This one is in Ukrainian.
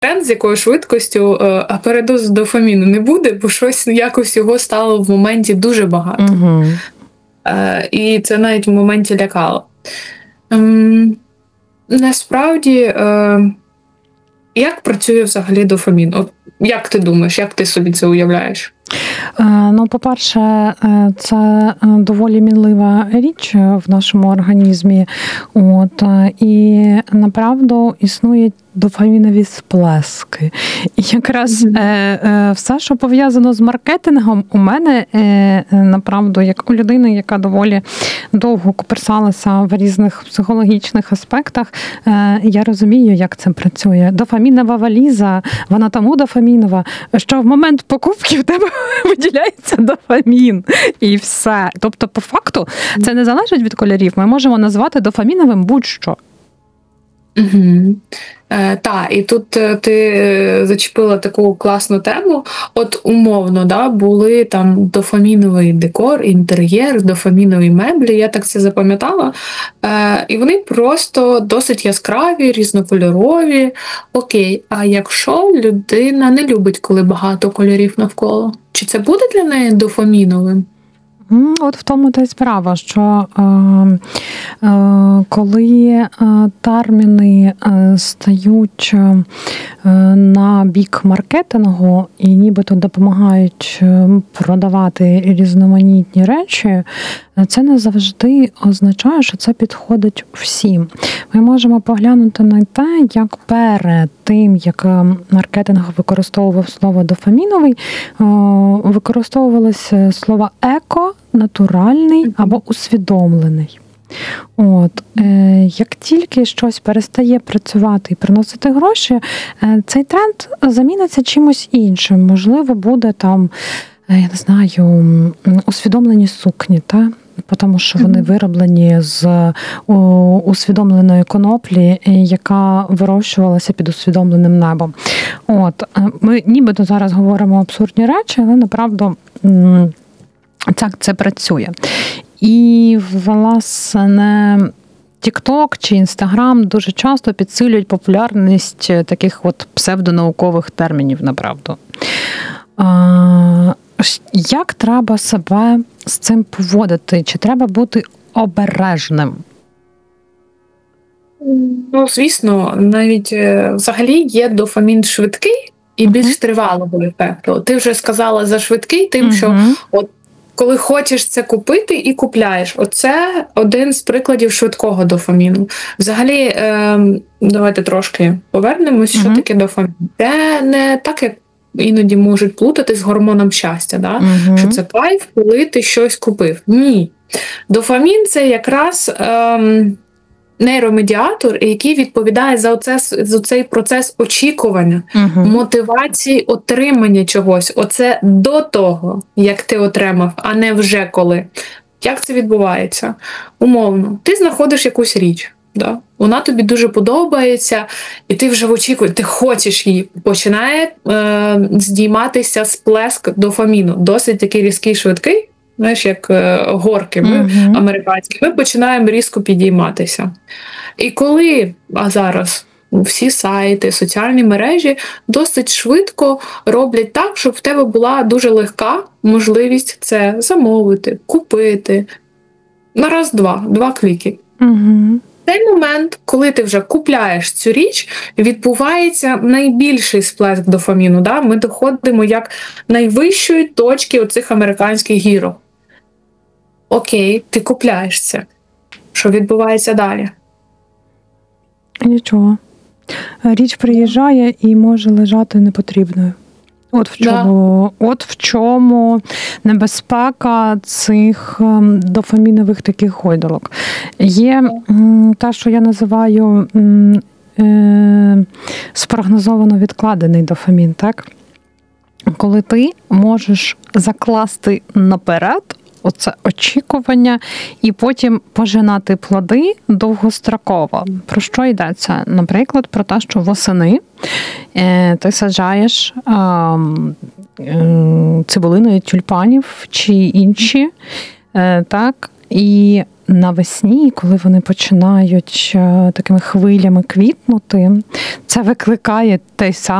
тренд, з якою швидкістю, а передоз дофаміну не буде, бо щось якось його стало в моменті дуже багато. Угу. І це навіть в моменті лякало. Насправді, як працює взагалі дофамін? От як ти думаєш, як ти собі це уявляєш? Ну, по-перше, це доволі мінлива річ в нашому організмі. І, направду, існують дофамінові сплески. І якраз все, що пов'язано з маркетингом, у мене, направду, як у людини, яка доволі довго куперсалася в різних психологічних аспектах, я розумію, як це працює. Дофамінова валіза, вона тому дофамінова, що в момент покупки в тебе виділяється дофамін. І все. Тобто, по факту, це не залежить від кольорів. Ми можемо назвати дофаміновим будь-що. Угу. Так, і тут ти зачепила таку класну тему. От умовно, да, були там дофаміновий декор, інтер'єр, дофамінові меблі, я так це запам'ятала. І вони просто досить яскраві, різнокольорові. Окей, а якщо людина не любить, коли багато кольорів навколо? Чи це буде для неї дофаміновим? От в тому та й справа, що коли терміни стають на бік маркетингу і нібито допомагають продавати різноманітні речі, це не завжди означає, що це підходить всім. Ми можемо поглянути на те, як перед тим, як маркетинг використовував слово дофаміновий, використовувалися слова еко, натуральний або усвідомлений. Як тільки щось перестає працювати і приносити гроші, цей тренд заміниться чимось іншим. Можливо, буде там, я не знаю, усвідомлені сукні, тому що вони вироблені з усвідомленої коноплі, яка вирощувалася під усвідомленим небом. Ми нібито зараз говоримо абсурдні речі, але направду так це працює. І, власне, TikTok чи Instagram дуже часто підсилюють популярність таких от псевдонаукових термінів, направду. Як треба себе з цим поводити? Чи треба бути обережним? Ну, звісно, навіть взагалі є дофамін швидкий і більш тривалого ефекту. Ти вже сказала за швидкий, тим, що от коли хочеш це купити і купляєш. Оце один з прикладів швидкого дофаміну. Взагалі, давайте трошки повернемось, що таке дофамін. Це не так, як іноді можуть плутати з гормоном щастя, да? Що це кайф, коли ти щось купив. Ні. Дофамін – це якраз нейромедіатор, який відповідає за цей процес очікування, мотивації отримання чогось. Оце до того, як ти отримав, а не вже коли. Як це відбувається? Умовно. Ти знаходиш якусь річ. Да? Вона тобі дуже подобається, і ти вже очікуєш, ти хочеш її. Починає здійматися сплеск дофаміну. Досить такий різкий, швидкий, знаєш, як горки американські. Ми починаємо різко підійматися. І коли, а зараз всі сайти, соціальні мережі досить швидко роблять так, щоб в тебе була дуже легка можливість це замовити, купити. На раз-два, 2 кліки. В цей момент, коли ти вже купляєш цю річ, відбувається найбільший сплеск дофаміну. Да? Ми доходимо як найвищої точки оцих американських гірок. Окей, ти купляєш це. Що відбувається далі? Нічого. Річ приїжджає і може лежати непотрібною. От в чому небезпека цих дофамінових таких гойдалок. Є те, що я називаю спрогнозовано відкладений дофамін, так? Коли ти можеш закласти наперед оце очікування і потім пожинати плоди довгостроково. Про що йдеться? Наприклад, про те, що восени ти саджаєш цибулиною тюльпанів чи інші, так? І навесні, коли вони починають такими хвилями квітнути, це викликає той самий